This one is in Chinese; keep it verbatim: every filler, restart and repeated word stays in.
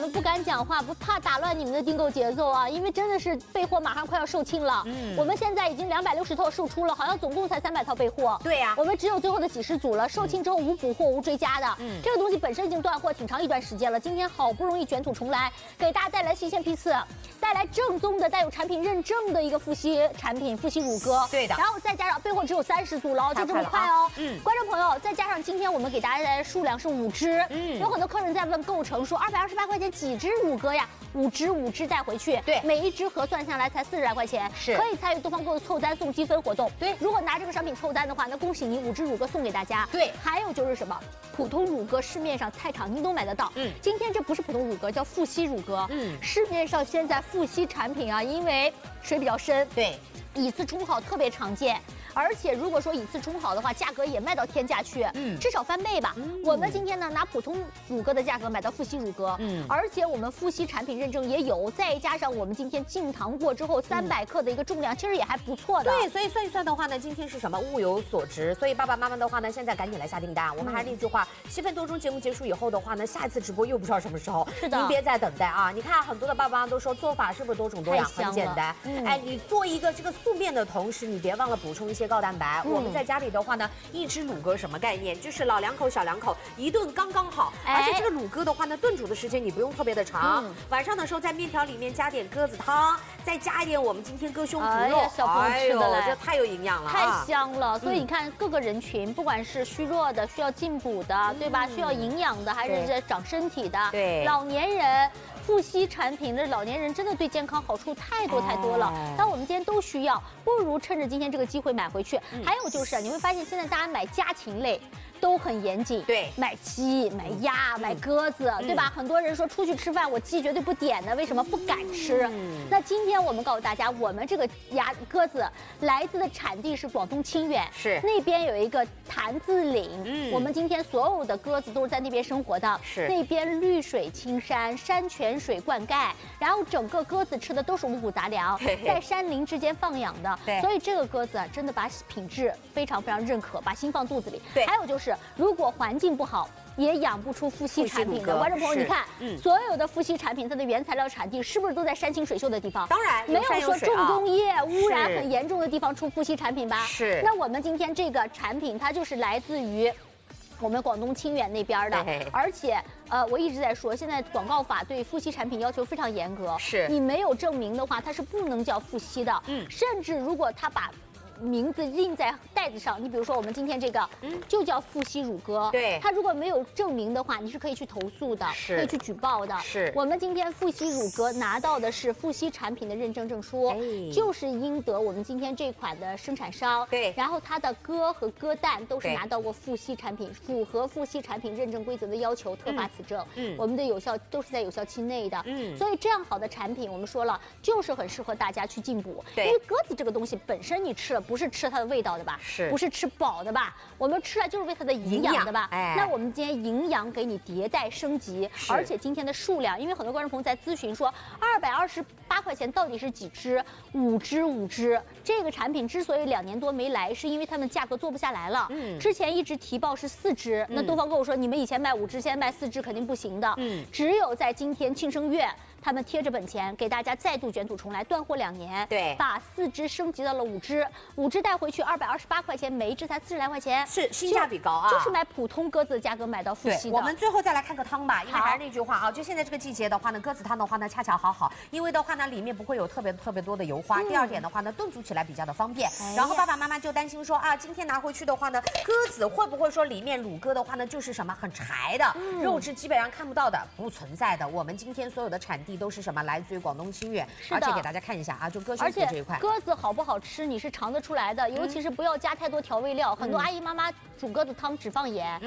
们不敢讲话，不怕打乱你们的订购节奏啊，因为真的是备货马上快要售罄了。嗯，我们现在已经两百六十套售出了，好像总共才三百套备货。 对呀、啊， 我们只有最后的几十组了，售罄之后无补货无追加的。嗯，这个东西本身已经断货挺长一段时间了，今天好不容易卷土重来，给大家带来新鲜批次，带来正宗的带有产品认证的一个富硒产品，富硒乳鸽。 对的， 然后再加上备货只有三十组了，就这么快哦。嗯，观众朋友，再加上今天我们给大家带来的数量是五只，嗯，有很多客人在问构成说二百二十八块钱几只乳鸽呀？五只五只带回去， 对， 每一只核算下来才四十来块钱， 是可以参与东方购的凑单送积分活动。对，如果拿这个商品凑单的话，那恭喜你五只乳鸽送给大家。 对， 还有就是什么，普通乳鸽市面上菜场您都买得到，嗯，今天这不是普通乳鸽，叫富硒乳鸽，嗯，市面上现在富硒产品啊，因为水比较深， 对， 以次充好特别常见。而且如果说以次充好的话，价格也卖到天价去，嗯，至少翻倍吧。嗯、我们今天呢拿普通乳鸽的价格买到富硒乳鸽，嗯，而且我们富硒产品认证也有，再加上我们今天净糖过之后三百克的一个重量，其实也还不错的。 对，所以算一算的话呢，今天是什么物有所值，所以爸爸妈妈的话呢，现在赶紧来下订单。我们还是那句话，七分多钟节目结束以后的话呢，下一次直播又不知道什么时候， 是的， 您别再等待啊！你看很多的爸爸妈妈都说做法是不是多种多样，很简单。嗯、哎，你做一个这个素面的同时，你别忘了补充一些高蛋白。嗯、我们在家里的话呢，一只乳鸽什么概念？就是老两口、小两口一顿刚刚好。哎、而且这个乳鸽的话呢，炖煮的时间你不用特别的长。嗯、晚上的时候在面条里面加点鸽子汤，再加一点我们今天鸽胸脯肉， 哎、小朋友吃的嘞、 哎，这太有营养了、啊， 太香了。所以你看各个人群，不管是虚弱的、需要进补的，嗯、对吧？需要营养的，还是在长身体的， 对， 老年人。富硒产品的老年人真的对健康好处太多太多了，但我们今天都需要，不如趁着今天这个机会买回去。嗯、还有就是你会发现现在大家买家禽类都很严谨， 对， 买鸡、买鸭、嗯、买鸽子，嗯、对吧？很多人说出去吃饭我鸡绝对不点的，为什么不敢吃？嗯、那今天我们告诉大家，我们这个鸭鸽子来自的产地是广东清远， 是那边有一个潭子岭，嗯，我们今天所有的鸽子都是在那边生活的， 是那边绿水青山，山泉水灌溉，然后整个鸽子吃的都是五谷杂粮，在山林之间放养的， 对， 所以这个鸽子啊，真的把品质非常非常认可，把心放肚子里。 对， 还有就是如果环境不好，也养不出富硒产品的。观众朋友，你看，嗯，所有的富硒产品它的原材料产地是不是都在山清水秀的地方？ 当然， 没有说重工业啊、 污染很严重的地方出富硒产品吧？ 是。 那我们今天这个产品，它就是来自于我们广东清远那边的，而且呃，我一直在说，现在广告法对富硒产品要求非常严格， 是你没有证明的话，它是不能叫富硒的。嗯，甚至如果它把名字印在袋子上，你比如说我们今天这个，嗯，就叫富硒乳鸽。 对， 它如果没有证明的话，你是可以去投诉的，可以去举报的。 是， 我们今天富硒乳鸽拿到的是富硒产品的认证证书，哎、就是应得我们今天这款的生产商。 对， 然后它的鸽和鸽蛋都是拿到过富硒产品，符合富硒产品认证规则的要求，特发此证。嗯，我们的有效都是在有效期内的。嗯，所以这样好的产品，我们说了，就是很适合大家去进补。 对， 因为鸽子这个东西本身你吃了。不是吃它的味道的吧？ 是， 不是吃饱的吧？我们吃了就是为它的营养的吧？哎，那我们今天营养给你迭代升级，而且今天的数量，因为很多观众朋友在咨询说，二百二十八块钱到底是几只？五只，五只。这个产品之所以两年多没来，是因为他们价格做不下来了。嗯，之前一直提报是四只，那东方购说你们以前卖五只，现在卖四只肯定不行的。嗯，只有在今天庆生月。他们贴着本钱给大家再度卷土重来，断货两年， 对， 把四只升级到了五只，五只带回去二百二十八块钱，每一只才四十来块钱， 是性价比高啊， 就是买普通鸽子的价格买到富硒的。 我们最后再来看个汤吧，因为还是那句话啊，就现在这个季节的话呢，鸽子汤的话呢恰巧好好，因为的话呢里面不会有特别特别多的油花。嗯、第二点的话呢，炖煮起来比较的方便。哎、然后爸爸妈妈就担心说啊，今天拿回去的话呢，鸽子会不会说里面乳鸽的话呢就是什么很柴的，嗯、肉质基本上看不到的，不存在的。我们今天所有的产地都是什么来自于广东清远，而且给大家看一下啊，就鸽胸脯这一块， 鸽子好不好吃你是尝得出来的，尤其是不要加太多调味料，嗯、很多阿姨妈妈煮鸽子汤只放盐。